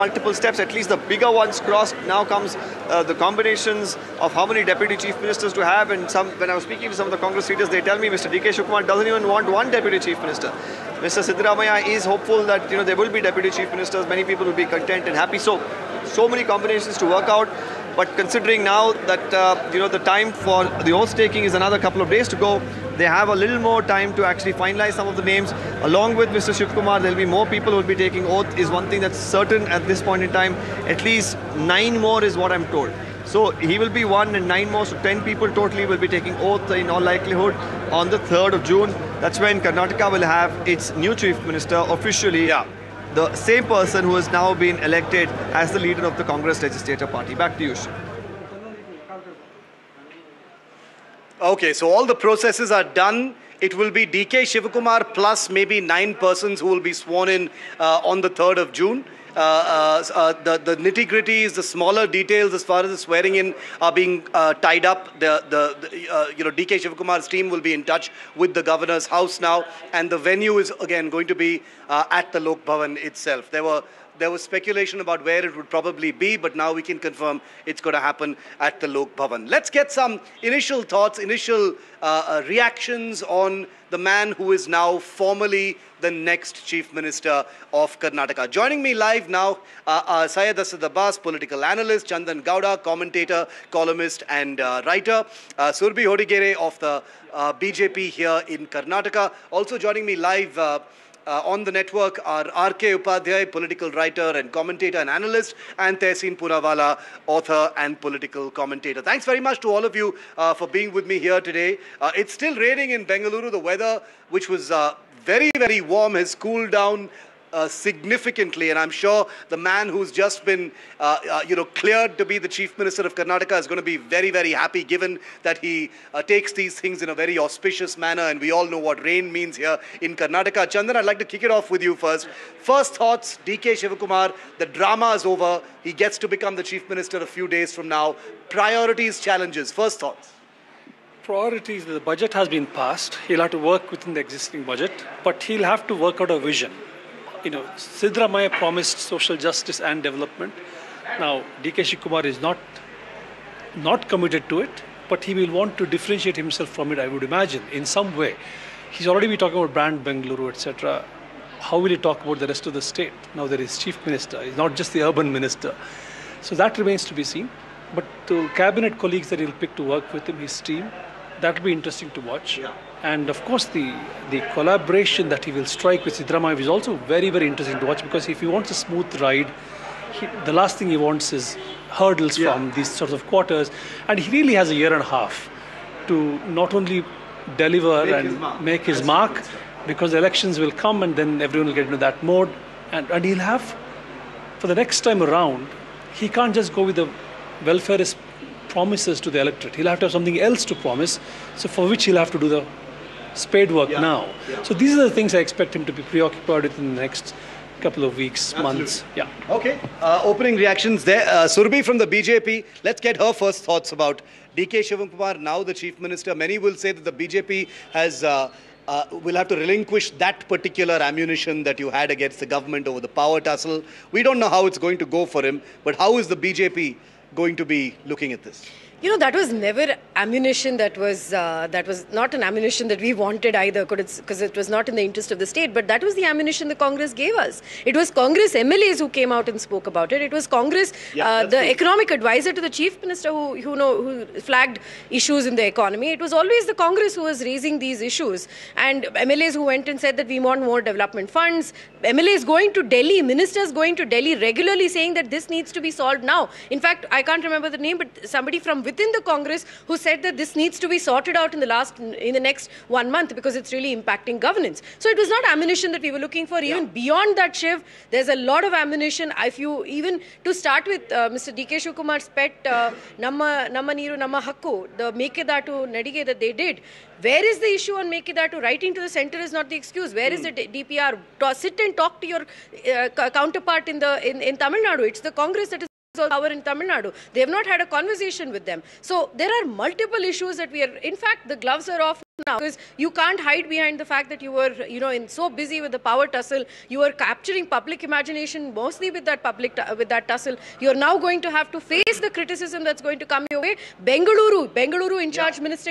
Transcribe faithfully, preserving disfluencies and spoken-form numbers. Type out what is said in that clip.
multiple steps, at least the bigger ones crossed. Now comes uh, the combinations of how many deputy chief ministers to have. And some, when I was speaking to some of the Congress leaders, they tell me Mister D K Shivakumar doesn't even want one deputy chief minister. Mister Siddaramaiah is hopeful that you know there will be deputy chief ministers. Many people will be content and happy. So, so many combinations to work out. But considering now that uh, you know the time for the oath taking is another couple of days to go, they have a little more time to actually finalize some of the names. Along with Mister Shivakumar, there will be more people who will be taking oath, is one thing that's certain at this point in time. At least nine more is what I'm told. So he will be one and nine more, so ten people totally will be taking oath in all likelihood on the third of June. That's when Karnataka will have its new chief minister officially. Yeah. The same person who has now been elected as the leader of the Congress Legislative Party. Back to you, Shiv. Okay, so all the processes are done. It will be D K Shivakumar plus maybe nine persons who will be sworn in uh, on the third of June. Uh, uh, uh, the, the nitty-gritties, the smaller details as far as the swearing in are being uh, tied up. The, the, the uh, you know, D K Shivakumar's team will be in touch with the governor's house now, and the venue is again going to be uh, at the Lok Bhavan itself. There were There was speculation about where it would probably be, but now we can confirm it's going to happen at the Lok Bhavan. Let's get some initial thoughts, initial uh, uh, reactions on the man who is now formally the next Chief Minister of Karnataka. Joining me live now, uh, uh, Syed Asad Abbas, political analyst, Chandan Gowda, commentator, columnist and uh, writer, uh, Surabhi Hodigere of the uh, B J P here in Karnataka. Also joining me live uh, Uh, on the network are R K Upadhyay, political writer and commentator and analyst, and Tehseen Poonawalla, author and political commentator. Thanks very much to all of you uh, for being with me here today. Uh, it's still raining in Bengaluru. The weather, which was uh, very, very warm, has cooled down Uh, significantly, and I'm sure the man who's just been, uh, uh, you know, cleared to be the Chief Minister of Karnataka is going to be very, very happy, given that he uh, takes these things in a very auspicious manner, and we all know what rain means here in Karnataka. Chandan, I'd like to kick it off with you first. First thoughts, D K Shivakumar, the drama is over. He gets to become the Chief Minister a few days from now. Priorities, challenges, first thoughts. Priorities, the budget has been passed. He'll have to work within the existing budget, but he'll have to work out a vision. You know, Siddaramaiah promised social justice and development. Now, D K Shivakumar is not not committed to it, but he will want to differentiate himself from it, I would imagine, in some way. He's already been talking about brand Bengaluru, et cetera. How will he talk about the rest of the state? Now there is Chief Minister, he's not just the urban minister. So that remains to be seen. But the cabinet colleagues that he'll pick to work with him, his team, that will be interesting to watch. Yeah. And of course, the, the collaboration that he will strike with Siddaramaiah is also very, very interesting to watch, because if he wants a smooth ride, he, the last thing he wants is hurdles yeah. from these sorts of quarters. And he really has a year and a half to not only deliver make and his make his As mark, because the elections will come and then everyone will get into that mode. And, and he'll have, for the next time around, he can't just go with the welfareist promises to the electorate. He'll have to have something else to promise, so for which he'll have to do the spade work yeah. now. Yeah. So these are the things I expect him to be preoccupied with in the next couple of weeks, Absolutely. months. Yeah. Okay. Uh, opening reactions there. Uh, Surabhi from the B J P. Let's get her first thoughts about D K Shivakumar, now the Chief Minister. Many will say that the B J P has uh, uh, will have to relinquish that particular ammunition that you had against the government over the power tussle. We don't know how it's going to go for him, but how is the B J P going to be looking at this? You know, that was never ammunition that was uh, that was not an ammunition that we wanted either, because it was not in the interest of the state. But that was the ammunition the Congress gave us. It was Congress M L As who came out and spoke about it. It was Congress, yeah, uh, the true. economic advisor to the Chief Minister who, who, know, who flagged issues in the economy. It was always the Congress who was raising these issues. And M L As who went and said that we want more development funds. M L As going to Delhi, ministers going to Delhi regularly saying that this needs to be solved now. In fact, I can't remember the name, but somebody from within the Congress who said that this needs to be sorted out in the last in the next one month because it's really impacting governance. So it was not ammunition that we were looking for. Even yeah. beyond that, Shiv, there's a lot of ammunition. If you even to start with, uh, Mister D K Shivakumar's pet uh, Namma Namma Neeru Namma Hakku, the Mekedatu Nadige that they did. Where is the issue on Mekedatu? Writing to the center is not the excuse. Where mm. is the D P R? Sit and talk to your uh, counterpart in the in, in Tamil Nadu. It's the Congress that is power in Tamil Nadu. They have not had a conversation with them. So there are multiple issues that we are, in fact, the gloves are off now, because you can't hide behind the fact that you were, you know, in so busy with the power tussle, you were capturing public imagination mostly with that public tu- with that tussle. You're now going to have to face the criticism that's going to come your way. Bengaluru, Bengaluru in charge minister.